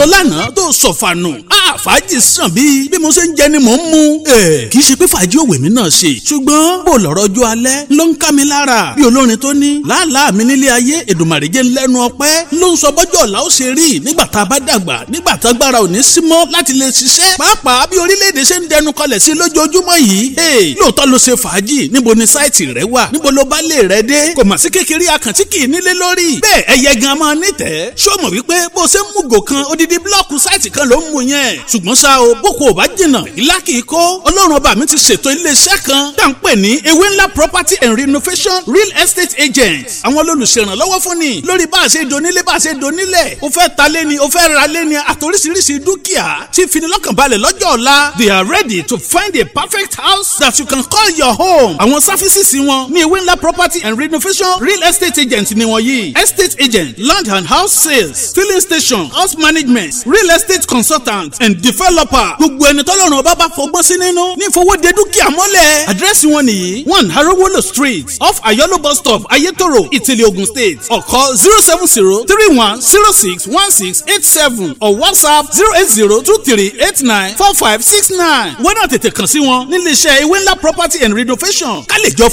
lọ lánàá tó sọ̀fànù. Fàájì sàn bí mo ṣe ń jẹ ni mò ń mu. Kì í ṣe pé fàájì òwe mi náà ṣe. ṣùgbọ́n bó lọ́rọ̀ ọjọ́ alẹ́ ló ń ká mi lára. bí olórin tó ní làálàá mi nílé ayé Èdùmàrè jẹ́ lẹ́nu ọpẹ́ ló ń sọ bọ́jọ́ ọ̀la ó ṣe rí nígbà tá a bá dàgbà nígbà tá agbára ò ní sí mọ́ láti lè ṣiṣẹ́. pàápàá bí orílẹ̀-èdè ṣe ń dẹnu kọlẹ̀ sí lójoojúmọ́ yìí. lóòótọ́ ló ṣe fàájì níbo ni sáìtì rẹ wà níbo ló bá lè rẹ dé. kò mà sí kékeré àkàntí kì í nílé lórí. bẹ́ẹ̀ ẹyẹ gan máa nítẹ̀ẹ́. ṣó mọ̀ wípé bó ṣe ń mú gò kan odidi blọ́ọ̀kù sáìtì kan ló ń mu yẹn. ṣùgbọ́n ṣá o boko ò bá jìnnà ìlà kì í kó. Ọlọ́run ọba mi ti ṣètò iléeṣẹ́ kan tá à ń pè ní ewé ńlá property and renovation real estate agents. àwọn olùṣèrànlọ́wọ́ fún ni lórí bá a ṣe donílé bá a ṣe donílẹ̀. o fẹ́ ta lé ni o fẹ́ ra lé ni àtòríṣiríṣi dúkìá tí finilọ́kànbalẹ̀ lọ́jọ́ ọ̀la. They are ready to find a perfect house that you can call your home. àwọn sáfísìsì wọn ní ewé ńlá property and renovation real estate agents ni wọ́n yìí. estate agent land and house sales filling station house management real estate consultant and developer. gbogbo ẹni tọ́lọ́run ọba bá fọgbọ́n sí nínú ní ìfowóde dúkìá mọ́lẹ̀. àdírẹ́sì wọn nìyí 1 Harowolo street off Ayolo bus stop Ayetoro Ìtìlẹ̀ Ogun State. or call 07031061687 or WhatsApp 08023894569. wọ́n náà tètè kàn sí wọn nílé iṣẹ́ ewé ńlá property and renovation ká lè jọ